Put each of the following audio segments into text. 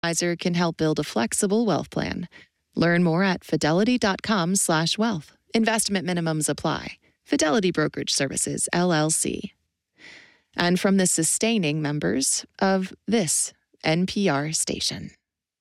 Advisor can help build a flexible wealth plan. Learn more at fidelity.com/wealth. Investment minimums apply. Fidelity Brokerage Services, LLC. And from the sustaining members of this NPR station.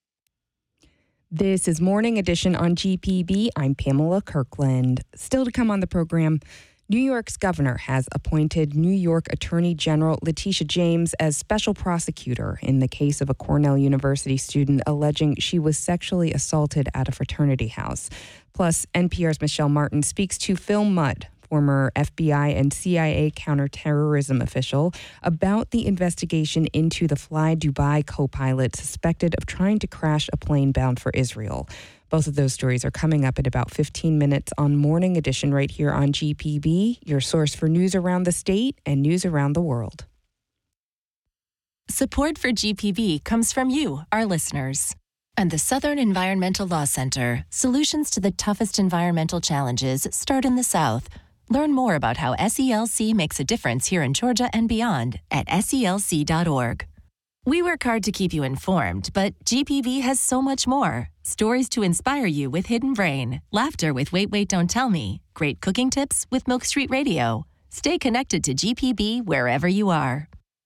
This is Morning Edition on GPB. I'm Pamela Kirkland. Still to come on the program, New York's governor has appointed New York Attorney General Letitia James as special prosecutor in the case of a Cornell University student alleging she was sexually assaulted at a fraternity house. Plus, NPR's Michelle Martin speaks to Phil Mudd, former FBI and CIA counterterrorism official, about the investigation into the Fly Dubai co-pilot suspected of trying to crash a plane bound for Israel. Both of those stories are coming up in about 15 minutes on Morning Edition right here on GPB, your source for news around the state and news around the world. Support for GPB comes from you, our listeners. And the Southern Environmental Law Center, solutions to the toughest environmental challenges start in the South. Learn more about how SELC makes a difference here in Georgia and beyond at SELC.org. We work hard to keep you informed, but GPB has so much more. Stories to inspire you with Hidden Brain, laughter with Wait, Wait, Don't Tell Me, great cooking tips with Milk Street Radio. Stay connected to GPB wherever you are.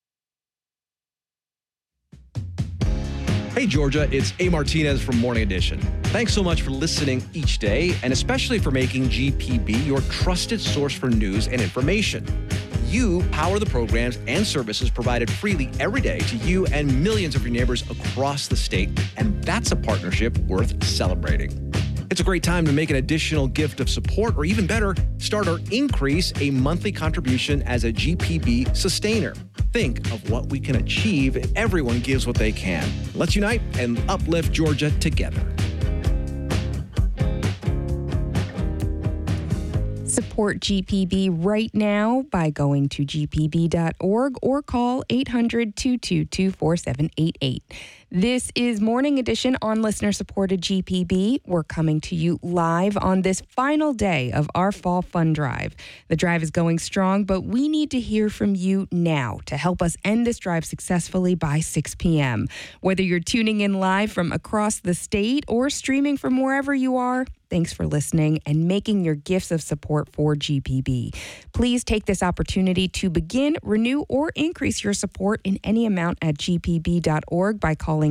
Hey, Georgia, it's A. Martinez from Morning Edition. Thanks so much for listening each day, and especially for making GPB your trusted source for news and information. You power the programs and services provided freely every day to you and millions of your neighbors across the state, and that's a partnership worth celebrating. It's a great time to make an additional gift of support, or even better, start or increase a monthly contribution as a GPB sustainer. Think of what we can achieve if everyone gives what they can. Let's unite and uplift Georgia together. Support GPB right now by going to gpb.org or call 800-222-4788. This is Morning Edition on listener-supported GPB. We're coming to you live on this final day of our Fall Fun Drive. The drive is going strong, but we need to hear from you now to help us end this drive successfully by 6 p.m. Whether you're tuning in live from across the state or streaming from wherever you are, thanks for listening and making your gifts of support for GPB. Please take this opportunity to begin, renew, or increase your support in any amount at gpb.org by calling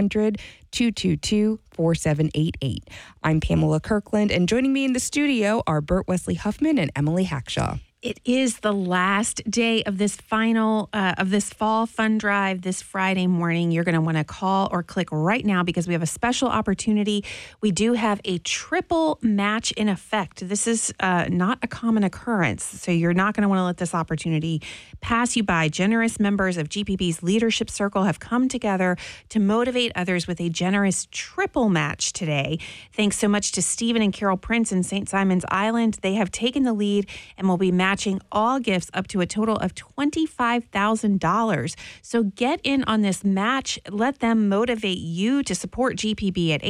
800-222-4788. I'm Pamela Kirkland, and joining me in the studio are Bert Wesley Huffman and Emily Hackshaw. It is the last day of this final, of this Fall Fun Drive this Friday morning. You're going to want to call or click right now because we have a special opportunity. We do have a triple match in effect. This is not a common occurrence, so you're not going to want to let this opportunity pass you by. Generous members of GPB's Leadership Circle have come together to motivate others with a generous triple match today. Thanks so much to Stephen and Carol Prince in St. Simons Island. They have taken the lead and will be matching all gifts up to a total of $25,000. So get in on this match. Let them motivate you to support GPB at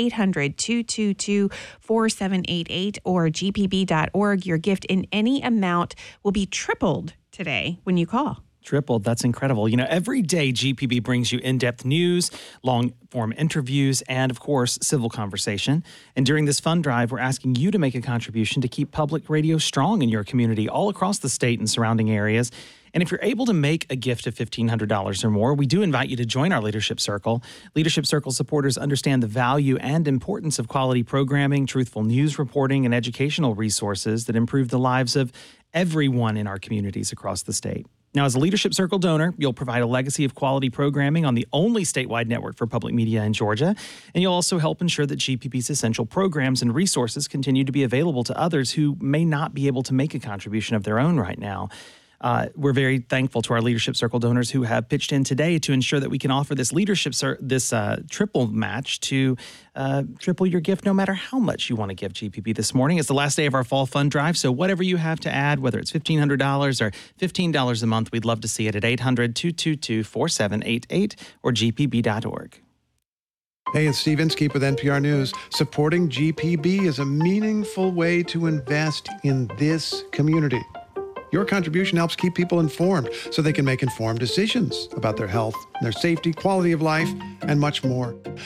800-222-4788 or gpb.org. Your gift in any amount will be tripled today when you call. Tripled. That's incredible. You know, every day GPB brings you in-depth news, long-form interviews, and, of course, civil conversation. And during this fund drive, we're asking you to make a contribution to keep public radio strong in your community all across the state and surrounding areas. And if you're able to make a gift of $1,500 or more, we do invite you to join our Leadership Circle. Leadership Circle supporters understand the value and importance of quality programming, truthful news reporting, and educational resources that improve the lives of everyone in our communities across the state. Now, as a Leadership Circle donor, you'll provide a legacy of quality programming on the only statewide network for public media in Georgia, and you'll also help ensure that GPB's essential programs and resources continue to be available to others who may not be able to make a contribution of their own right now. We're very thankful to our Leadership Circle donors who have pitched in today to ensure that we can offer this triple match to triple your gift no matter how much you want to give GPB this morning. It's the last day of our Fall Fund Drive, so whatever you have to add, whether it's $1,500 or $15 a month, we'd love to see it at 800-222-4788 or gpb.org. Hey, it's Steve Inskeep with NPR News. Supporting GPB is a meaningful way to invest in this community. Your contribution helps keep people informed so they can make informed decisions about their health, their safety, quality of life, and much more.